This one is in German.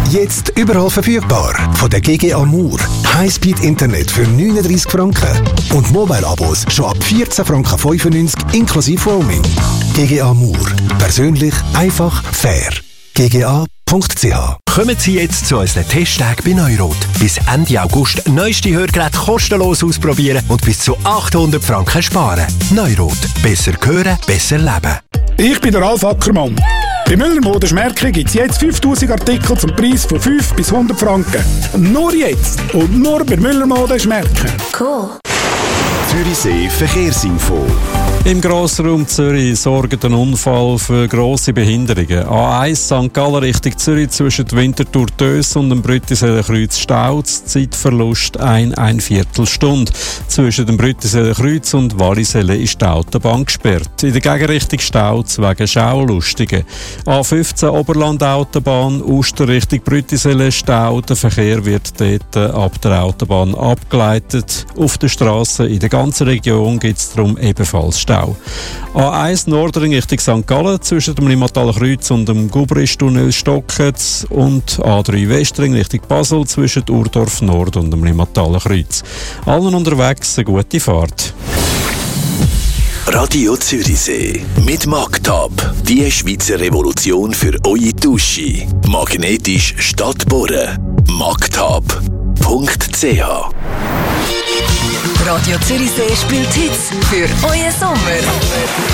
Jetzt überall verfügbar. Von der GG Amour. Highspeed-Internet für 39 Franken. Und Mobile-Abos schon ab 14,95 Franken inklusive Roaming. GG Amour. Persönlich, einfach, fair. gga.ch. Kommen Sie jetzt zu unseren Testtagen bei Neurot. Bis Ende August neueste Hörgeräte kostenlos ausprobieren und bis zu 800 Franken sparen. Neurot. Besser hören, besser leben. Ich bin der Ralf Ackermann. Bei Müller Mode Schmerken gibt es jetzt 5000 Artikel zum Preis von 5 bis 100 Franken. Nur jetzt und nur bei Müller Mode Schmerken. Cool. Zürichsee Verkehrsinfo. Im Grossraum Zürich sorgt ein Unfall für grosse Behinderungen. A1 St. Gallen Richtung Zürich zwischen Winterthur Töss und dem Brüttiseler-Kreuz Stau. Zeitverlust ein Viertelstunde. Zwischen dem Brüttiseler-Kreuz und Wallisellen ist die Autobahn gesperrt. In der Gegenrichtung Stau wegen Schaulustigen. A15 Oberland-Autobahn, Uster Richtung Brüttisellen Stau. Der Verkehr wird dort ab der Autobahn abgeleitet. Auf der Straße in der ganzen Region gibt es darum ebenfalls Stau. A1 Nordring Richtung St. Gallen zwischen dem Limmataler Kreuz und dem Gubristunnel Stocketz und A3 Westring Richtung Basel zwischen Urdorf Nord und dem Limmataler Kreuz. Allen unterwegs eine gute Fahrt. Radio Zürichsee mit Magtab. Die Schweizer Revolution für eure Dusche. Magnetisch statt bohren. Magtab.ch. Radio Zürichsee spielt Hits für euren Sommer.